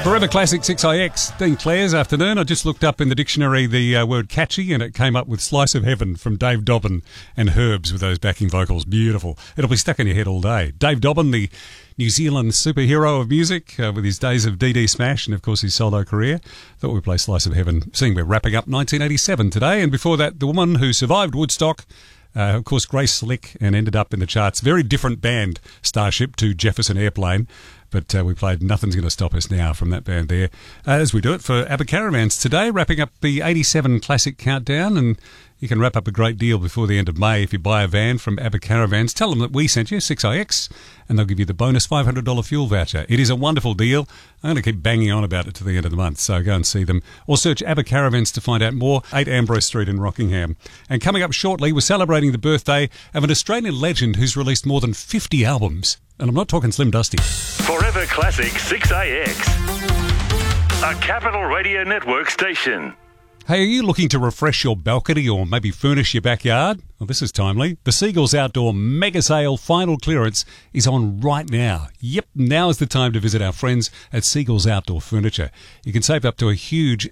Forever Classic 6IX, Dean Clare's afternoon. I just looked up in the dictionary the word catchy and it came up with Slice of Heaven from Dave Dobbyn and Herbs with those backing vocals. Beautiful. It'll be stuck in your head all day. Dave Dobbyn, the New Zealand superhero of music with his days of DD Smash and, of course, his solo career. Thought we'd play Slice of Heaven, seeing we're wrapping up 1987 today. And before that, the woman who survived Woodstock, of course, Grace Slick, and ended up in the charts. Very different band, Starship, to Jefferson Airplane. But we played Nothing's Gonna Stop Us Now from that band there. As we do it for ABBA Caravans today, wrapping up the 87 Classic Countdown. And you can wrap up a great deal before the end of May if you buy a van from ABBA Caravans. Tell them that we sent you, 6IX, and they'll give you the bonus $500 fuel voucher. It is a wonderful deal. I'm going to keep banging on about it to the end of the month, so go and see them. Or search ABBA Caravans to find out more, 8 Ambrose Street in Rockingham. And coming up shortly, we're celebrating the birthday of an Australian legend who's released more than 50 albums. And I'm not talking Slim Dusty. Forever Classic 6IX, a Capital Radio Network station. Hey, are you looking to refresh your balcony or maybe furnish your backyard? Well, this is timely. The Seagulls Outdoor Mega Sale Final Clearance is on right now. Yep, now is the time to visit our friends at Seagulls Outdoor Furniture. You can save up to a huge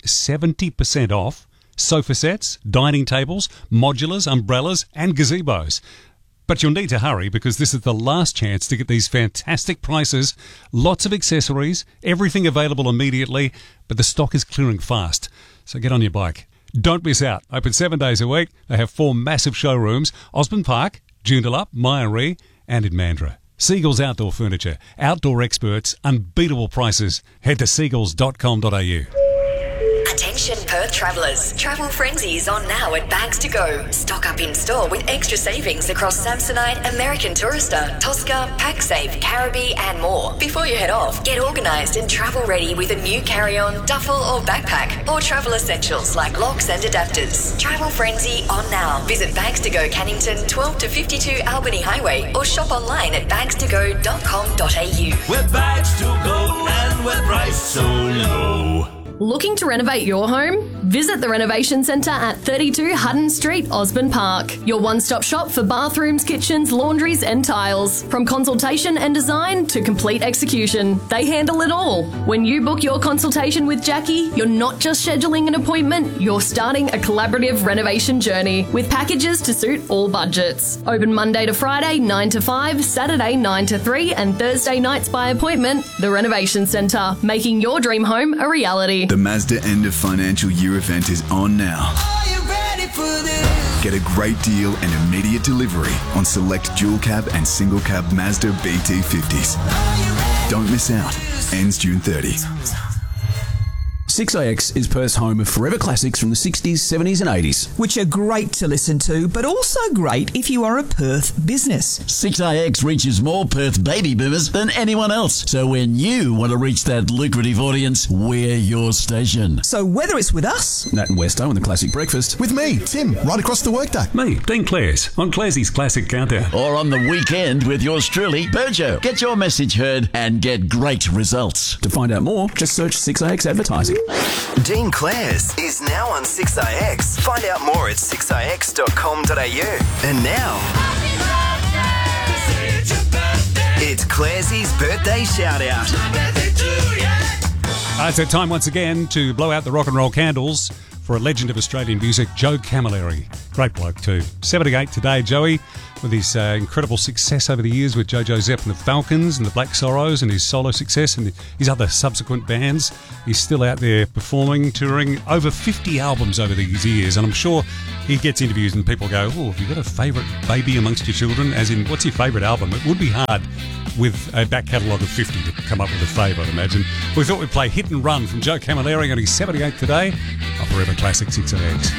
70% off sofa sets, dining tables, modulars, umbrellas and gazebos. But you'll need to hurry because this is the last chance to get these fantastic prices. Lots of accessories, everything available immediately, but the stock is clearing fast. So get on your bike. Don't miss out. Open 7 days a week. They have 4 massive showrooms, Osborne Park, Joondalup, Myaree and in Mandurah. Seagulls Outdoor Furniture. Outdoor experts, unbeatable prices. Head to seagulls.com.au. Attention Perth travellers. Travel Frenzy is on now at Bags to Go. Stock up in store with extra savings across Samsonite, American Tourister, Tosca, PakSafe, Caribbee and more. Before you head off, get organised and travel ready with a new carry-on, duffel or backpack or travel essentials like locks and adapters. Travel Frenzy on now. Visit Bags to Go Cannington, 12 to 52 Albany Highway or shop online at bagstogo.com.au. We're Bags to Go and we're priced so low. Looking to renovate your home? Visit the Renovation Centre at 32 Hutton Street, Osborne Park. Your one-stop shop for bathrooms, kitchens, laundries and tiles. From consultation and design to complete execution, they handle it all. When you book your consultation with Jackie, you're not just scheduling an appointment, you're starting a collaborative renovation journey with packages to suit all budgets. Open Monday to Friday, 9 to 5, Saturday, 9 to 3 and Thursday nights by appointment. The Renovation Centre, making your dream home a reality. The Mazda end of financial year event is on now. Are you ready for this? Get a great deal and immediate delivery on select dual cab and single cab Mazda BT50s. Don't miss out. Ends June 30. 6IX is Perth's home of forever classics from the 60s, 70s and 80s. Which are great to listen to, but also great if you are a Perth business. 6IX reaches more Perth baby boomers than anyone else. So when you want to reach that lucrative audience, we're your station. So whether it's with us, Nat and Westo and the Classic Breakfast. With me, Tim, right across the workday. Me, Dean Clare's, on Claresy's Classic Countdown. Or on the weekend with yours truly, Burjo. Get your message heard and get great results. To find out more, just search 6IX Advertising. Dean Clare's is now on 6IX. Find out more at 6ix.com.au. And now, it's Claresy's birthday shout-out. It's that time once again to blow out the rock and roll candles for a legend of Australian music, Joe Camilleri. Great bloke too. 78 today, Joey, with his incredible success over the years with Jojo Zepp and the Falcons and the Black Sorrows and his solo success and his other subsequent bands. He's still out there performing, touring, over 50 albums over these years, and I'm sure he gets interviews and people go, oh, have you got a favourite baby amongst your children? As in, what's your favourite album? It would be hard with a back catalogue of 50 to come up with a favourite, I'd imagine. We thought we'd play Hit and Run from Joe Camilleri on his 78th today. Forever Classic 6IX.